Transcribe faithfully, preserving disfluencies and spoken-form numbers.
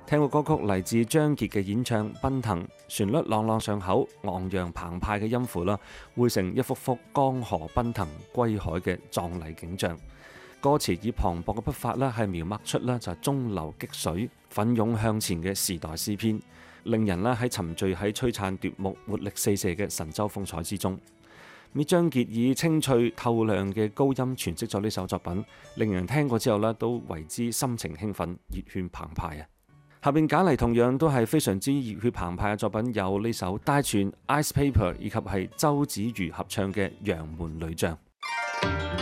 聽過歌曲嚟自張傑嘅演唱《奔騰》，旋律朗朗上口，昂揚澎湃嘅音符啦，匯成一幅幅江河奔騰歸海嘅壯麗景象。歌詞以磅礴嘅筆法啦，係描繪出啦就係中流擊水、奮勇向前嘅時代詩篇，令人啦喺沉醉喺璀璨奪目、活力四射嘅神州風采之中。咁張傑以清脆透亮嘅高音詮釋咗呢首作品，令人聽過之後咧都為之心情興奮、熱血澎湃啊！下邊揀嚟同樣都係非常之熱血澎湃嘅作品，有呢首戴荃 Ice Paper 以及係周子瑜合唱嘅《楊門女將》。